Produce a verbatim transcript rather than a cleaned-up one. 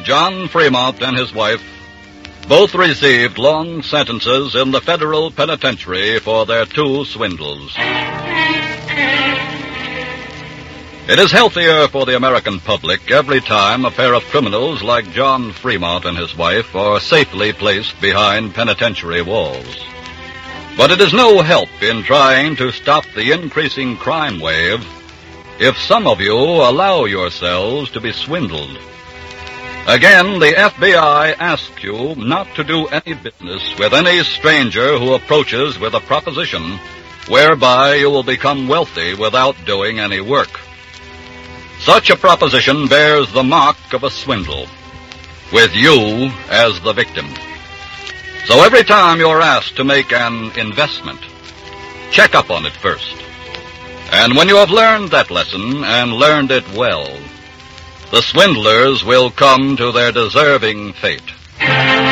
John Fremont and his wife both received long sentences in the federal penitentiary for their two swindles. It is healthier for the American public every time a pair of criminals like John Fremont and his wife are safely placed behind penitentiary walls. But it is no help in trying to stop the increasing crime wave if some of you allow yourselves to be swindled. Again, the F B I asks you not to do any business with any stranger who approaches with a proposition whereby you will become wealthy without doing any work. Such a proposition bears the mark of a swindle, with you as the victim. So every time you're asked to make an investment, check up on it first. And when you have learned that lesson, and learned it well, the swindlers will come to their deserving fate.